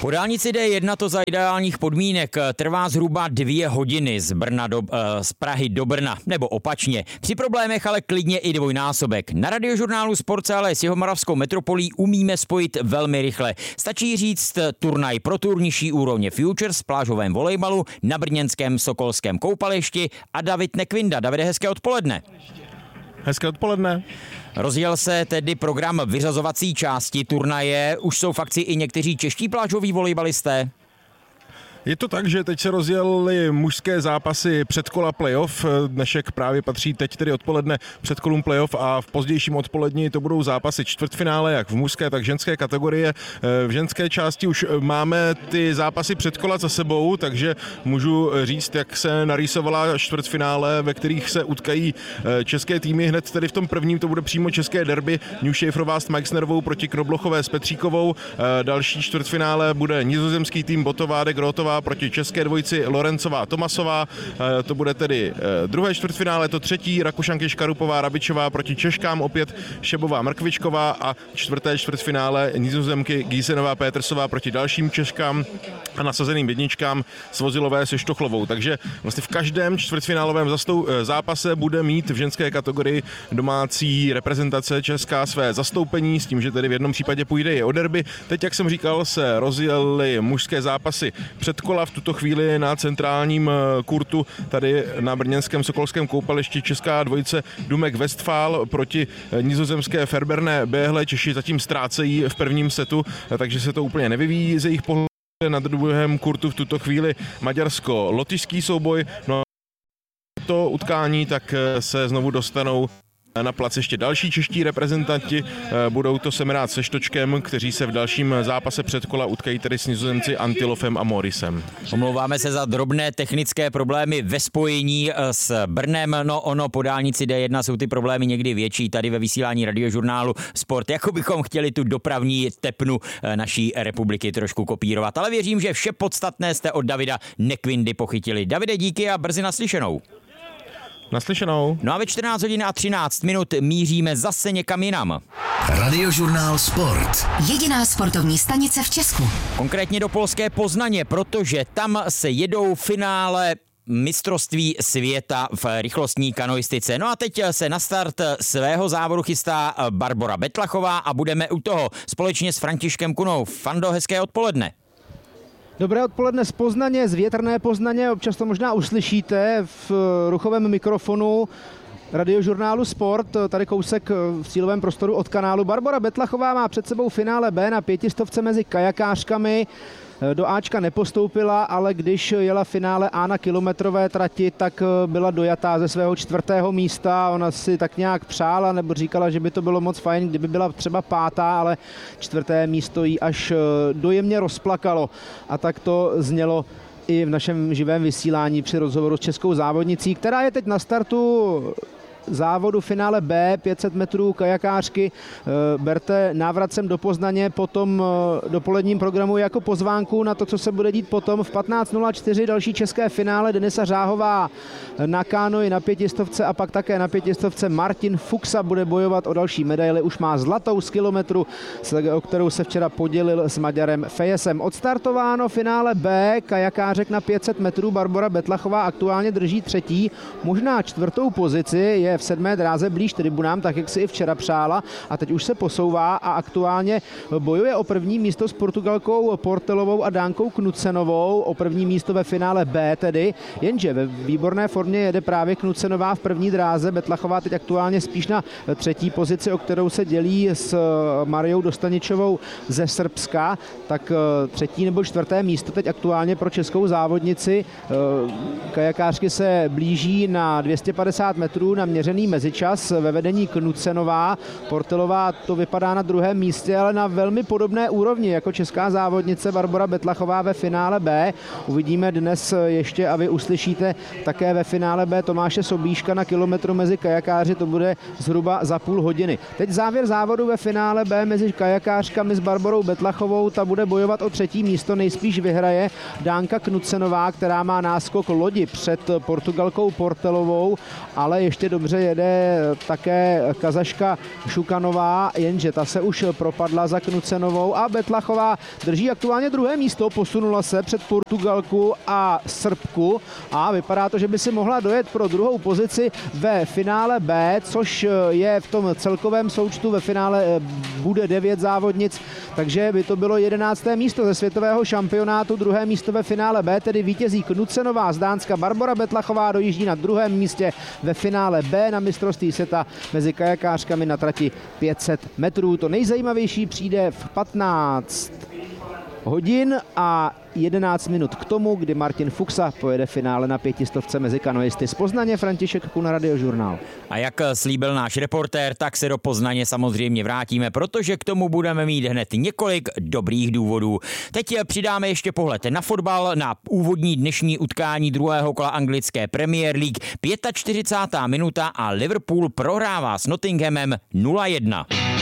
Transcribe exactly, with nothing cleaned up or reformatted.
Po dálnici D jedna to za ideálních podmínek trvá zhruba dvě hodiny z, Brna do, uh, z Prahy do Brna, nebo opačně. Při problémech ale klidně i dvojnásobek. Na Radiožurnálu Sport se ale s jihomoravskou metropolí umíme spojit velmi rychle. Stačí říct turnaj pro tur nižší úrovně Futures v plážovém volejbalu na brněnském Sokolském koupališti a David Nekvinda. Davide, hezké odpoledne. Hezké odpoledne. Rozjel se tedy program vyřazovací části turnaje. Už jsou v akci i někteří čeští plážoví volejbalisté? Je to tak, že teď se rozjeli mužské zápasy předkola playoff. Dnešek právě patří teď tedy odpoledne předkolům playoff a v pozdějším odpolední to budou zápasy čtvrtfinále, jak v mužské, tak v ženské kategorie. V ženské části už máme ty zápasy předkola za sebou, takže můžu říct, jak se narýsovala čtvrtfinále, ve kterých se utkají české týmy. Hned tedy v tom prvním to bude přímo české derby New Schaeferová s Meixnerovou proti Knoblochové s Petříkovou. Další čtvrtfinále bude nizozemský tým Botovádek Rotová proti české dvojici Lorencová Tomasová. To bude tedy druhé čtvrtfinále, to třetí Rakušanky Škarupová Rabičová proti Češkám, opět Šebová Mrkvičková a čtvrté čtvrtfinále Nizozemky Gísenová Pétersová proti dalším Češkám a nasazeným jedničkám Svozilové se Štochlovou. Takže vlastně v každém čtvrtfinálovém zastou- zápase bude mít v ženské kategorii domácí reprezentace česká své zastoupení, s tím, že tedy v jednom případě půjde i o derby. Teď, jak jsem říkal, se rozjeli mužské zápasy před kola v tuto chvíli na centrálním kurtu tady na brněnském Sokolském koupališti česká dvojice Dumek Westphal proti nizozemské Ferberné Béhle. Češi zatím ztrácejí v prvním setu, takže se to úplně nevyvíjí z jejich pohledu. Na druhém kurtu v tuto chvíli maďarsko-lotyšský souboj. No to utkání tak se znovu dostanou na plac ještě další čeští reprezentanti, budou to Semerát se Štočkem, kteří se v dalším zápase předkola utkají tedy s Nizozemci Antilofem a Morisem. Omlouváme se za drobné technické problémy ve spojení s Brnem, no ono po dálnici D jedna jsou ty problémy někdy větší, tady ve vysílání Radiožurnálu Sport, jako bychom chtěli tu dopravní tepnu naší republiky trošku kopírovat, ale věřím, že vše podstatné jste od Davida Nekvindy pochytili. Davide, díky a brzy naslyšenou. Naslyšenou. No a ve čtrnáct hodin a třináct minut míříme zase někam jinam. Radiožurnál Sport. Jediná sportovní stanice v Česku. Konkrétně do polské Poznaně, protože tam se jedou finále mistrovství světa v rychlostní kanoistice. No a teď se na start svého závodu chystá Barbora Betlachová a budeme u toho společně s Františkem Kunou. Fando, hezké odpoledne. Dobré odpoledne z Poznaně, z větrné Poznaně, občas to možná uslyšíte v ruchovém mikrofonu Radiožurnálu Sport, tady kousek v cílovém prostoru od kanálu. Barbora Betlachová má před sebou finále B na pětistovce mezi kajakářkami. Do Ačka nepostoupila, ale když jela finále A na kilometrové trati, tak byla dojatá ze svého čtvrtého místa. Ona si tak nějak přála nebo říkala, že by to bylo moc fajn, kdyby byla třeba pátá, ale čtvrté místo jí až dojemně rozplakalo. A tak to znělo i v našem živém vysílání při rozhovoru s českou závodnicí, která je teď na startu závodu finále B, pět set metrů kajakářky. Berte návrat sem do Poznaně po tom dopoledním programu jako pozvánku na to, co se bude dít potom. V patnáct nula čtyři další české finále Denisa Řáhová na kánoji na pětistovce a pak také na pětistovce Martin Fuchsa bude bojovat o další medaily. Už má zlatou z kilometru, o kterou se včera podělil s Maďarem Fejesem. Odstartováno finále B kajakářek na pět set metrů. Barbora Betlachová aktuálně drží třetí, možná čtvrtou pozici, je v sedmé dráze blíž tribunám, tak jak si i včera přála, a teď už se posouvá a aktuálně bojuje o první místo s Portugalkou Portelovou a Dánkou Knudsenovou, o první místo ve finále B tedy, jenže ve výborné formě jede právě Knudsenová v první dráze. Betlachová teď aktuálně spíš na třetí pozici, o kterou se dělí s Mariou Dostaničovou ze Srbska, tak třetí nebo čtvrté místo teď aktuálně pro českou závodnici. Kajakářky se blíží na dvě stě padesát metrů na měřený mezičas ve vedení Knudsenová. Portelová to vypadá na druhém místě, ale na velmi podobné úrovni jako česká závodnice Barbora Betlachová ve finále B. Uvidíme dnes ještě a vy uslyšíte také ve finále B Tomáše Sobíška na kilometru mezi kajakáři, to bude zhruba za půl hodiny. Teď závěr závodu ve finále B mezi kajakářkami s Barborou Betlachovou, ta bude bojovat o třetí místo, nejspíš vyhraje Dánka Knudsenová, která má náskok lodi před Portugalkou Portelovou, ale ještě dobře dobře jede také Kazaška Šukanová, jenže ta se už propadla za Knucenovou a Betlachová drží aktuálně druhé místo, posunula se před Portugalku a Srbku a vypadá to, že by si mohla dojet pro druhou pozici ve finále B, což je v tom celkovém součtu, ve finále bude devět závodnic, takže by to bylo jedenácté místo ze světového šampionátu, druhé místo ve finále B, tedy vítězí Knucenová z Dánska, Barbora Betlachová dojíždí na druhém místě ve finále B na mistrovství světa mezi kajakářkami na trati pět set metrů. To nejzajímavější přijde v patnáct hodin a jedenáct minut k tomu, kdy Martin Fuxa pojede finále na pětistovce mezi kanoisty z Poznaně. František Kuna, Radiožurnál. A jak slíbil náš reportér, tak se do Poznaně samozřejmě vrátíme, protože k tomu budeme mít hned několik dobrých důvodů. Teď přidáme ještě pohled na fotbal, na úvodní dnešní utkání druhého kola anglické Premier League. čtyřicátá pátá minuta a Liverpool prohrává s Nottinghamem nula jedna.